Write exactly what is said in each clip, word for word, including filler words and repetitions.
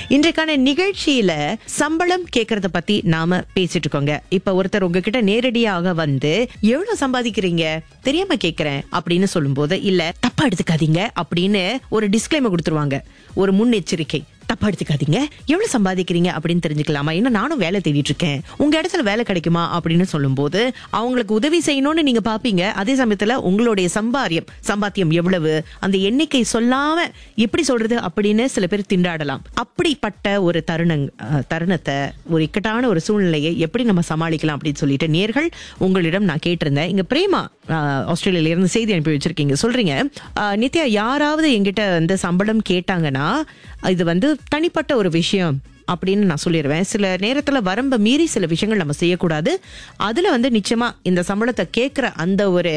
இன்றைக்கான நிகழ்ச்சியில சம்பளம் கேக்குறத பத்தி நாம பேசிட்டு இருக்கோங்க. இப்ப ஒருத்தர் உங்ககிட்ட நேரடியாக வந்து எவ்வளவு சம்பாதிக்கிறீங்க தெரியாம கேக்குறேன் அப்படின்னு சொல்லும் போது, இல்ல தப்பா எடுத்துக்காதீங்க அப்படின்னு ஒரு டிஸ்க்ளைமர் கொடுத்துருவாங்க, ஒரு முன்னெச்சரிக்கை. தப்பா எடுத்துக்காதீங்க, எவ்வளவு சம்பாதிக்கிறீங்க அப்படின்னு தெரிஞ்சுக்கலாமா, ஏன்னா நானும் வேலை தேடிட்டு இருக்கேன், உங்க இடத்துல வேலை கிடைக்குமா அப்படின்னு சொல்லும் போது அவங்களுக்கு உதவி செய்யணும்னு நீங்க பாப்பீங்க. அதே சமயத்துல உங்களுடைய சம்பாரியம் சம்பாத்தியம் எவ்வளவு, அந்த எண்ணிக்கை சொல்லாம எப்படி சொல்றது அப்படின்னு சில பேர் திண்டாடலாம். அப்படிப்பட்ட ஒரு தருணங் தருணத்தை ஒரு இக்கட்டான ஒரு சூழ்நிலையை எப்படி நம்ம சமாளிக்கலாம் அப்படின்னு சொல்லிட்டு நேர்கள் உங்களிடம் நான் கேட்டிருந்தேன். இங்க பிரேமா ஆஸ்திரேலியால இருந்து செய்தி அனுப்பி வச்சிருக்கீங்க. சொல்றீங்க, நித்யா, யாராவது என்கிட்ட வந்து சம்பளம் கேட்டாங்கன்னா இது வந்து தனிப்பட்ட ஒரு விஷயம் அப்படின்னு நான் சொல்லிடுவேன். சில நேரத்துல வரம்ப மீறி சில விஷயங்கள் நம்ம செய்யக்கூடாது. அதுல வந்து நிச்சயமா இந்த சம்பளத்தை கேட்கிற அந்த ஒரு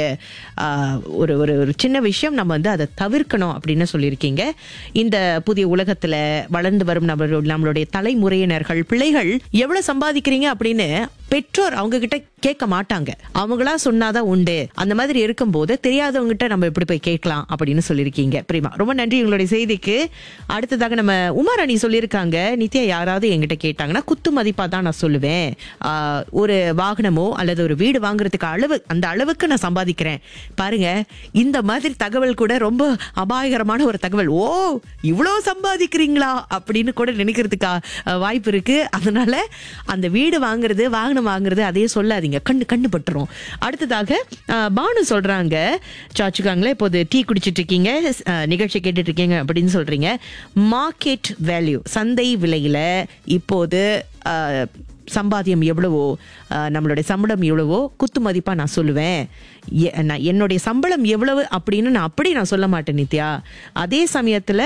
ஒரு ஒரு சின்ன விஷயம் நம்ம வந்து அதை தவிர்க்கணும் அப்படின்னு சொல்லியிருக்கீங்க. இந்த புதிய உலகத்துல வளர்ந்து வரும் நம்ம நம்மளுடைய தலைமுறையினர்கள், பிள்ளைகள் எவ்வளவு சம்பாதிக்கிறீங்க அப்படின்னு பெற்றோர் அவங்க கிட்ட கேட்க மாட்டாங்க, அவங்களா சொன்னாதான் உண்டு. அந்த மாதிரி இருக்கும்போது தெரியாதவங்க கிட்ட நம்ம எப்படி போய் கேட்கலாம் அப்படின்னு சொல்லியிருக்கீங்க. பிரிமா, ரொம்ப நன்றி உங்களுடைய செய்திக்கு. அடுத்ததாக நம்ம உமாராணி சொல்லியிருக்காங்க, நித்யா, யாராவது என்கிட்ட கேட்டாங்கன்னா குத்து மதிப்பா தான் நான் சொல்லுவேன். ஆஹ் ஒரு வாகனமோ அல்லது ஒரு வீடு வாங்குறதுக்கு அளவு அந்த அளவுக்கு நான் சம்பாதிக்கிறேன் பாருங்க. இந்த மாதிரி தகவல் கூட ரொம்ப அபாயகரமான ஒரு தகவல். ஓ, இவ்வளவு சம்பாதிக்கிறீங்களா அப்படின்னு கூட நினைக்கிறதுக்கா வாய்ப்பு இருக்கு. அதனால அந்த வீடு வாங்குறது வாகனம் வாங்குறது அதையே சொல்லாதீங்க, கண்ணு கண்ணு பட்டுரும். அடுத்ததாக பானு சொல்றாங்க, சாச்சுக்காங்களே, இப்போது டீ குடிச்சிட்டு இருக்கீங்க, நிகழ்ச்சி கேட்டுட்டு இருக்கீங்க அப்படின்னு சொல்றீங்க. மார்க்கெட் வேல்யூ, சந்தை விலையில இப்போது சம்பாத்தியம் எவ்வளவோ, நம்மளுடைய சம்பளம் எவ்வளவோ குத்து மதிப்பா நான் சொல்லுவேன். என்னுடைய சம்பளம் எவ்வளவு அப்படின்னு நான் அப்படி நான் சொல்ல மாட்டேன் நித்யா. அதே சமயத்துல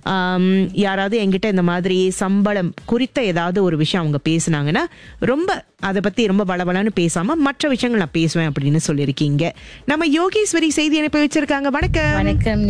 யாராவது என்கிட்ட இந்த மாதிரி சம்பளம் குறித்த ஏதாவது ஒரு விஷயம் அவங்க பேசினாங்கன்னா ரொம்ப அதை பத்தி ரொம்ப வளவளன்னு பேசாம மற்ற விஷயங்கள் நான் பேசுவேன் அப்படின்னு சொல்லியிருக்கீங்க. நம்ம யோகேஸ்வரி செய்தி அனுப்பி வச்சிருக்காங்க. வணக்கம். வணக்கம்.